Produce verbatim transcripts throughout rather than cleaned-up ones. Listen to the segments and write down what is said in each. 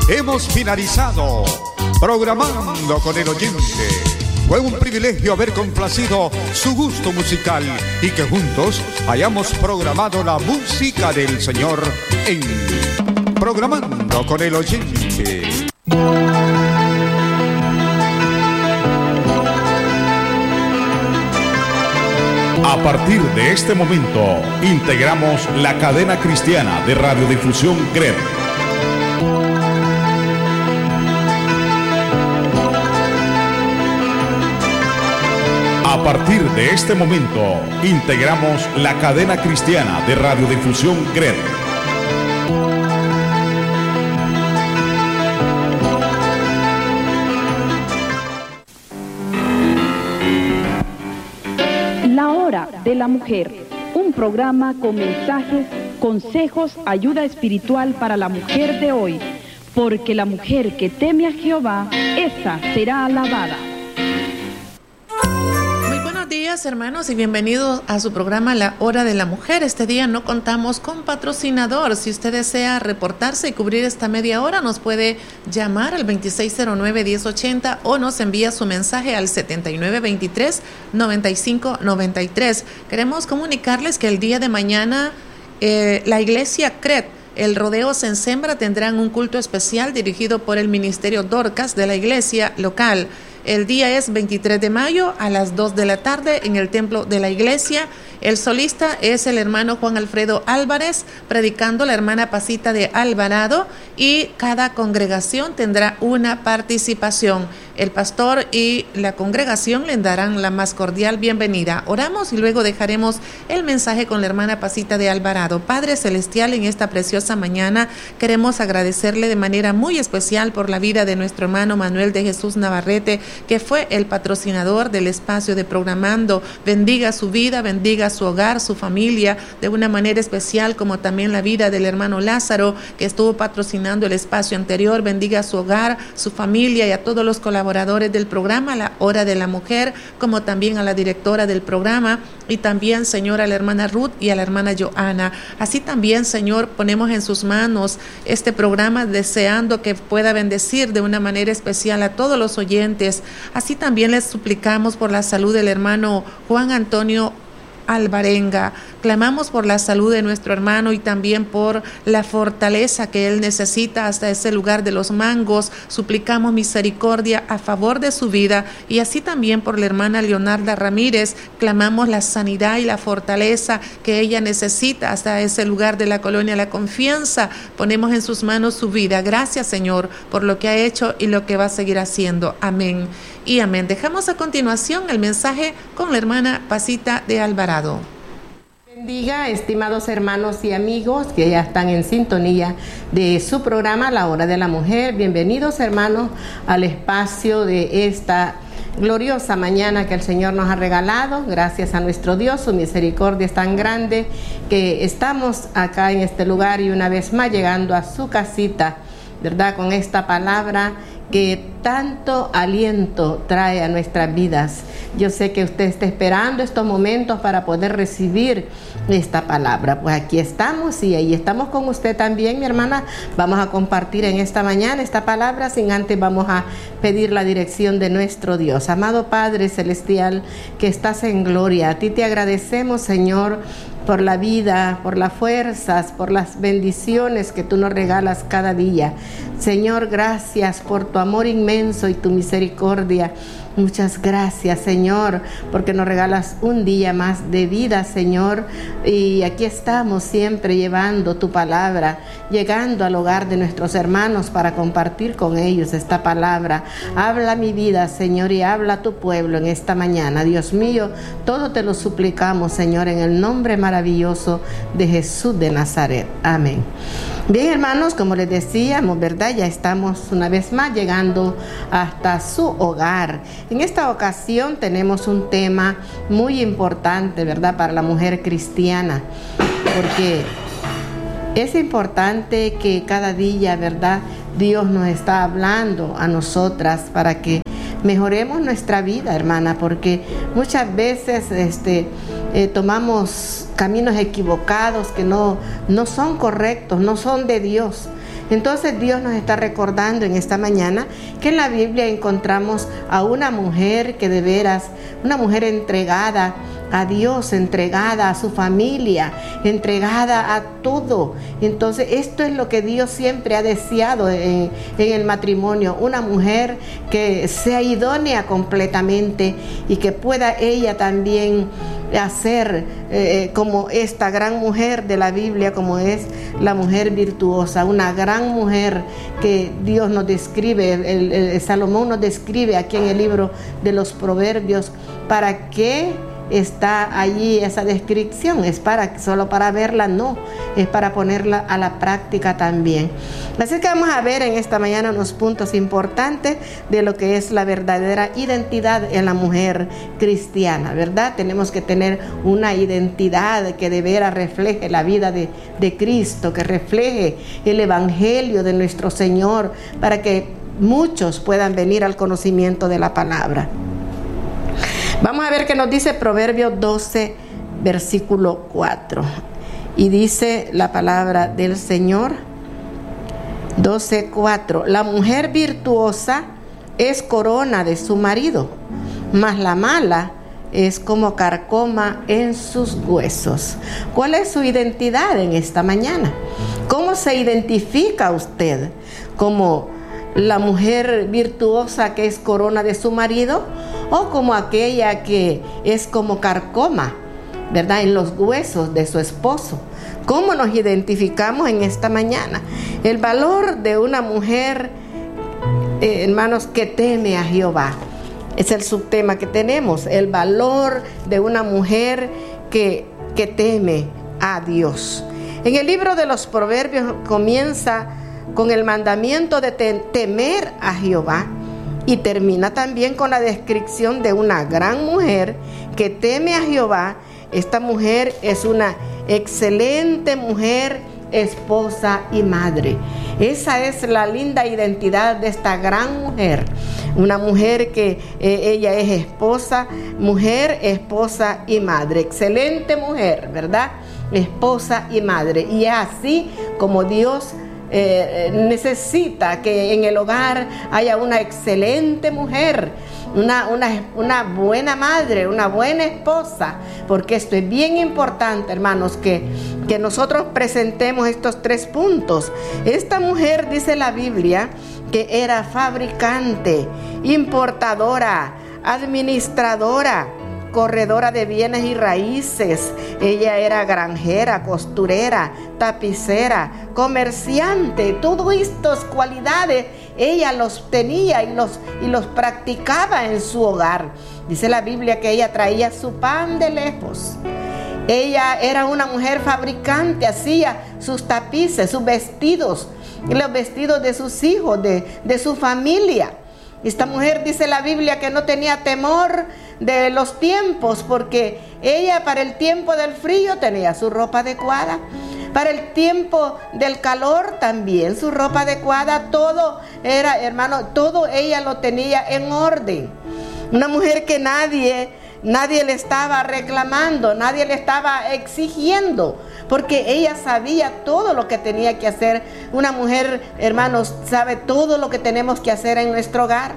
hemos finalizado Programando con el Oyente. Fue un privilegio haber complacido su gusto musical y que juntos hayamos programado la música del Señor en Programando con el Oyente. A partir de este momento, integramos la cadena cristiana de radiodifusión C R E D. A partir de este momento, integramos la cadena cristiana de radiodifusión C R E D. La Hora de la Mujer, un programa con mensajes, consejos, ayuda espiritual para la mujer de hoy, porque la mujer que teme a Jehová, esa será alabada. Buenos días, hermanos, y bienvenidos a su programa La Hora de la Mujer. Este día no contamos con patrocinador. Si usted desea reportarse y cubrir esta media hora, nos puede llamar al veintiséis cero nueve, diez ochenta o nos envía su mensaje al setenta y nueve veintitrés, noventa y cinco noventa y tres. Queremos comunicarles que el día de mañana eh, la iglesia C R E D, el Rodeo Sensembra, tendrán un culto especial dirigido por el Ministerio Dorcas de la iglesia local. El día es veintitrés de mayo a las dos de la tarde en el templo de la iglesia. El solista es el hermano Juan Alfredo Álvarez, predicando la hermana Pasita de Alvarado, y cada congregación tendrá una participación. El pastor y la congregación le darán la más cordial bienvenida. Oramos y luego dejaremos el mensaje con la hermana Pasita de Alvarado. Padre Celestial, en esta preciosa mañana queremos agradecerle de manera muy especial por la vida de nuestro hermano Manuel de Jesús Navarrete, que fue el patrocinador del espacio de Programando. Bendiga su vida, bendiga su hogar, su familia, de una manera especial, como también la vida del hermano Lázaro, que estuvo patrocinando el espacio anterior. Bendiga su hogar, su familia y a todos los colaboradores del programa La Hora de la Mujer, como también a la directora del programa, y también, Señor, a la hermana Ruth y a la hermana Joana. Así también, Señor, ponemos en sus manos este programa, deseando que pueda bendecir de una manera especial a todos los oyentes. Así también les suplicamos por la salud del hermano Juan Antonio Alvarenga. Clamamos por la salud de nuestro hermano y también por la fortaleza que él necesita hasta ese lugar de los mangos. Suplicamos misericordia a favor de su vida, y así también por la hermana Leonarda Ramírez. Clamamos la sanidad y la fortaleza que ella necesita hasta ese lugar de la colonia La Confianza. Ponemos en sus manos su vida. Gracias, Señor, por lo que ha hecho y lo que va a seguir haciendo. Amén y amén. Dejamos a continuación el mensaje con la hermana Pasita de Alvarado. Bendiga, estimados hermanos y amigos que ya están en sintonía de su programa La Hora de la Mujer. Bienvenidos, hermanos, al espacio de esta gloriosa mañana que el Señor nos ha regalado. Gracias a nuestro Dios, su misericordia es tan grande que estamos acá en este lugar y una vez más llegando a su casita, ¿verdad? Con esta palabra que tanto aliento trae a nuestras vidas. Yo sé que usted está esperando estos momentos para poder recibir esta palabra. Pues aquí estamos y ahí estamos con usted también, mi hermana. Vamos a compartir en esta mañana esta palabra. Sin antes vamos a pedir la dirección de nuestro Dios. Amado Padre Celestial, que estás en gloria, a ti te agradecemos, Señor, por la vida, por las fuerzas, por las bendiciones que tú nos regalas cada día. Señor, gracias por tu amor inmenso y tu misericordia. Muchas gracias, Señor, porque nos regalas un día más de vida, Señor. Y aquí estamos siempre llevando tu palabra, llegando al hogar de nuestros hermanos para compartir con ellos esta palabra. Habla mi vida, Señor, y habla a tu pueblo en esta mañana. Dios mío, todo te lo suplicamos, Señor, en el nombre maravilloso de Jesús de Nazaret. Amén. Bien, hermanos, como les decíamos, ¿verdad? Ya estamos una vez más llegando hasta su hogar. En esta ocasión tenemos un tema muy importante, ¿verdad? Para la mujer cristiana, porque es importante que cada día, ¿verdad? Dios nos está hablando a nosotras para que mejoremos nuestra vida, hermana, porque muchas veces este, eh, tomamos caminos equivocados que no, no son correctos, no son de Dios. Entonces Dios nos está recordando en esta mañana que en la Biblia encontramos a una mujer que de veras, una mujer entregada a Dios, entregada a su familia, entregada a todo. Entonces esto es lo que Dios siempre ha deseado en, en el matrimonio, una mujer que sea idónea completamente y que pueda ella también hacer eh, como esta gran mujer de la Biblia, como es la mujer virtuosa, una gran mujer que Dios nos describe, el, el Salomón nos describe aquí en el libro de los Proverbios. ¿Para qué está allí esa descripción? ¿Es para solo para verla? No, es para ponerla a la práctica también. Así que vamos a ver en esta mañana unos puntos importantes de lo que es la verdadera identidad en la mujer cristiana, ¿verdad? Tenemos que tener una identidad que de veras refleje la vida de, de Cristo, que refleje el evangelio de nuestro Señor, para que muchos puedan venir al conocimiento de la palabra. Vamos a ver qué nos dice Proverbios doce, versículo cuatro. Y dice la palabra del Señor, doce, cuatro. La mujer virtuosa es corona de su marido, mas la mala es como carcoma en sus huesos. ¿Cuál es su identidad en esta mañana? ¿Cómo se identifica usted? ¿Como la mujer virtuosa que es corona de su marido, o como aquella que es como carcoma, ¿verdad?, en los huesos de su esposo? ¿Cómo nos identificamos en esta mañana? El valor de una mujer, eh, hermanos, que teme a Jehová. Es el subtema que tenemos, el valor de una mujer que, que teme a Dios. En el libro de los Proverbios comienza con el mandamiento de temer a Jehová y termina también con la descripción de una gran mujer que teme a Jehová. Esta mujer es una excelente mujer, esposa y madre. Esa es la linda identidad de esta gran mujer. Una mujer que eh, ella es esposa, mujer, esposa y madre. Excelente mujer, ¿verdad? Esposa y madre. Y es así como Dios Eh, necesita que en el hogar haya una excelente mujer, una, una, una buena madre, una buena esposa, porque esto es bien importante, hermanos, que, que nosotros presentemos estos tres puntos. Esta mujer, dice la Biblia, que era fabricante, importadora, administradora, corredora de bienes y raíces. Ella era granjera, costurera, tapicera, comerciante. Todas estas cualidades ella los tenía y los, y los practicaba en su hogar. Dice la Biblia que ella traía su pan de lejos. Ella era una mujer fabricante, hacía sus tapices, sus vestidos, y los vestidos de sus hijos, de, de su familia. Esta mujer, dice la Biblia, que no tenía temor de los tiempos, porque ella para el tiempo del frío tenía su ropa adecuada, para el tiempo del calor también su ropa adecuada. Todo era, hermano, todo ella lo tenía en orden. Una mujer que nadie, nadie le estaba reclamando, nadie le estaba exigiendo, porque ella sabía todo lo que tenía que hacer. Una mujer, hermanos, sabe todo lo que tenemos que hacer en nuestro hogar.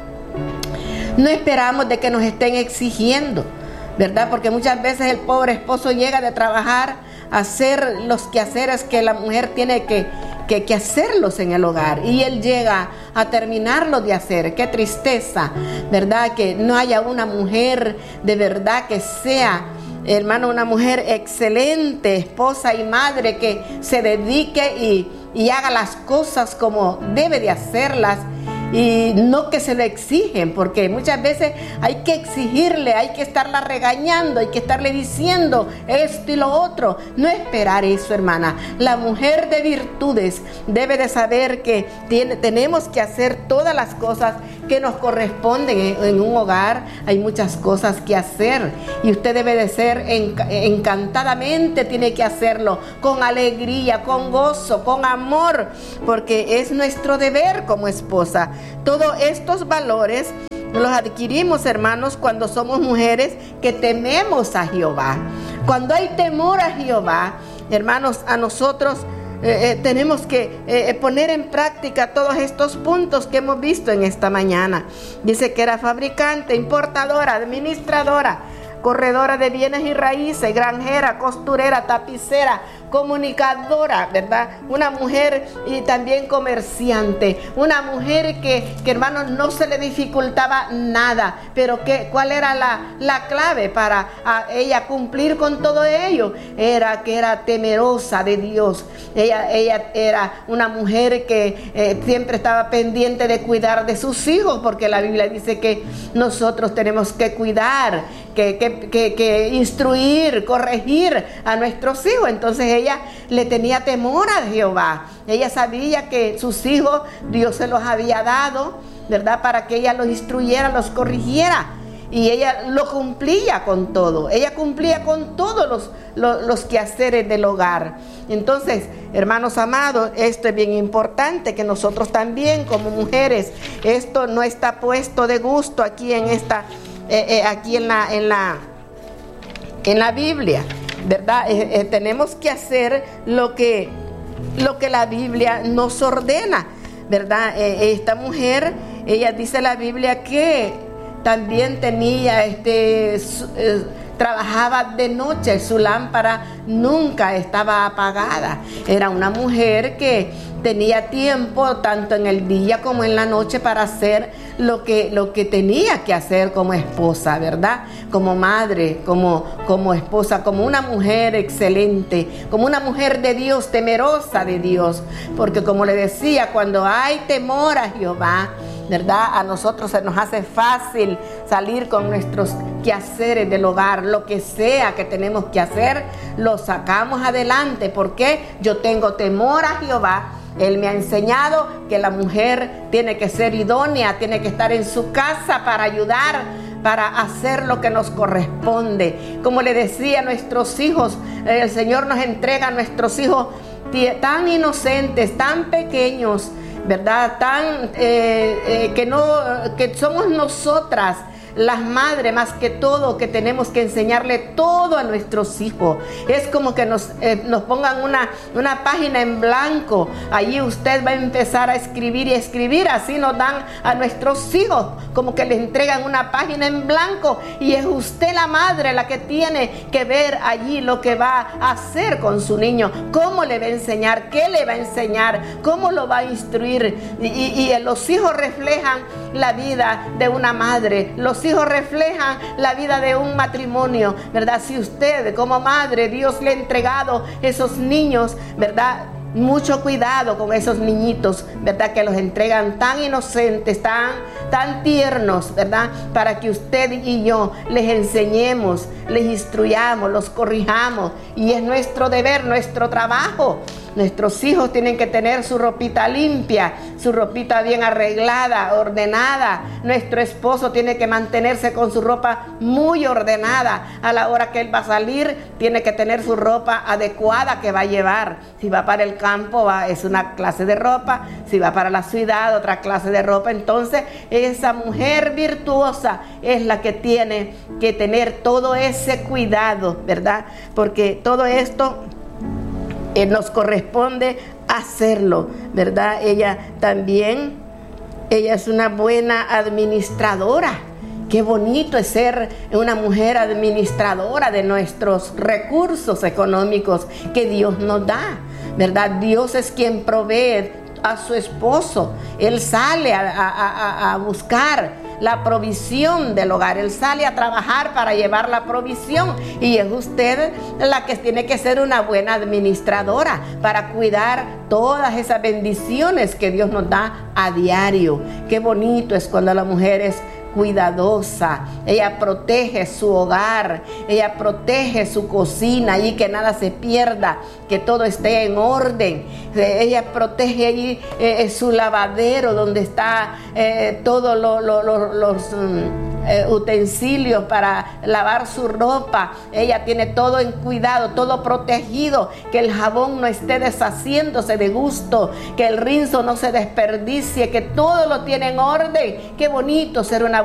No esperamos de que nos estén exigiendo, ¿verdad? Porque muchas veces el pobre esposo llega de trabajar a hacer los quehaceres que la mujer tiene que, que, que hacerlos en el hogar, y él llega a terminarlos de hacer. Qué tristeza, ¿verdad? Que no haya una mujer de verdad que sea, hermano, una mujer excelente, esposa y madre, que se dedique y, y haga las cosas como debe de hacerlas, y no que se le exigen, porque muchas veces hay que exigirle, hay que estarla regañando, hay que estarle diciendo esto y lo otro. No esperar eso, hermana. La mujer de virtudes debe de saber que tiene, tenemos que hacer todas las cosas que nos corresponden en, en un hogar. Hay muchas cosas que hacer, y usted debe de ser en, encantadamente, tiene que hacerlo con alegría, con gozo, con amor, porque es nuestro deber como esposa. Todos estos valores los adquirimos, hermanos, cuando somos mujeres que tememos a Jehová. Cuando hay temor a Jehová, hermanos, a nosotros eh, eh, tenemos que eh, poner en práctica todos estos puntos que hemos visto en esta mañana. Dice que era fabricante, importadora, administradora, corredora de bienes y raíces, granjera, costurera, tapicera, comunicadora, ¿verdad? Una mujer y también comerciante, una mujer que, que hermanos, no se le dificultaba nada, pero que, ¿cuál era la, la clave para a, ella cumplir con todo ello? Era que era temerosa de Dios. Ella, ella era una mujer que eh, siempre estaba pendiente de cuidar de sus hijos, porque la Biblia dice que nosotros tenemos que cuidar, que, que, que, que instruir, corregir a nuestros hijos. Entonces ella le tenía temor a Jehová. Ella sabía que sus hijos Dios se los había dado, ¿verdad? Para que ella los instruyera, los corrigiera. Y ella lo cumplía con todo. Ella cumplía con todos los, los, los quehaceres del hogar. Entonces, hermanos amados, esto es bien importante, que nosotros también como mujeres, esto no está puesto de gusto aquí en esta, eh, eh, aquí en la, en la, en la Biblia, ¿verdad? Eh, eh, tenemos que hacer lo que, lo que la Biblia nos ordena, ¿verdad? Eh, esta mujer, ella dice la Biblia que también tenía, este, su, eh, trabajaba de noche, su lámpara nunca estaba apagada. Era una mujer que tenía tiempo tanto en el día como en la noche para hacer lo que, lo que tenía que hacer como esposa, ¿verdad? Como madre, como, como esposa, como una mujer excelente, como una mujer de Dios, temerosa de Dios. Porque como le decía, cuando hay temor a Jehová, ¿verdad? A nosotros se nos hace fácil salir con nuestros quehaceres del hogar, lo que sea que tenemos que hacer, lo sacamos adelante. Porque yo tengo temor a Jehová. Él me ha enseñado que la mujer tiene que ser idónea, tiene que estar en su casa para ayudar, para hacer lo que nos corresponde. Como le decía a nuestros hijos, el Señor nos entrega a nuestros hijos tan inocentes, tan pequeños, ¿verdad? Tan eh, eh, que no, que somos nosotras las madres más que todo que tenemos que enseñarle todo a nuestros hijos. Es como que nos, eh, nos pongan una, una página en blanco. Allí usted va a empezar a escribir y escribir. Así nos dan a nuestros hijos, como que le entregan una página en blanco, y es usted la madre la que tiene que ver allí lo que va a hacer con su niño, cómo le va a enseñar, qué le va a enseñar, cómo lo va a instruir. Y, y, y los hijos reflejan la vida de una madre. Los hijos reflejan la vida de un matrimonio, ¿verdad? Si usted como madre, Dios le ha entregado esos niños, ¿verdad? Mucho cuidado con esos niñitos, ¿verdad? Que los entregan tan inocentes, tan, tan tiernos, ¿verdad? Para que usted y yo les enseñemos, les instruyamos, los corrijamos. Y es nuestro deber, nuestro trabajo. Nuestros hijos tienen que tener su ropita limpia, su ropita bien arreglada, ordenada. Nuestro esposo tiene que mantenerse con su ropa muy ordenada. A la hora que él va a salir, tiene que tener su ropa adecuada que va a llevar. Si va para el campo, va, es una clase de ropa. Si va para la ciudad, otra clase de ropa. Entonces, esa mujer virtuosa es la que tiene que tener todo ese cuidado, ¿verdad? Porque todo esto Eh, nos corresponde hacerlo, ¿verdad? Ella también, ella es una buena administradora. Qué bonito es ser una mujer administradora de nuestros recursos económicos que Dios nos da, ¿verdad? Dios es quien provee a su esposo. Él sale a, a, a, a buscar la provisión del hogar. Él sale a trabajar para llevar la provisión, y es usted la que tiene que ser una buena administradora para cuidar todas esas bendiciones que Dios nos da a diario. Qué bonito es cuando la mujer es cuidadosa. Ella protege su hogar, ella protege su cocina, y que nada se pierda, que todo esté en orden. Ella protege allí eh, su lavadero, donde está eh, todos lo, lo, lo, los um, eh, utensilios para lavar su ropa. Ella tiene todo en cuidado, todo protegido, que el jabón no esté deshaciéndose de gusto, que el rinzo no se desperdicie, que todo lo tiene en orden. Qué bonito ser una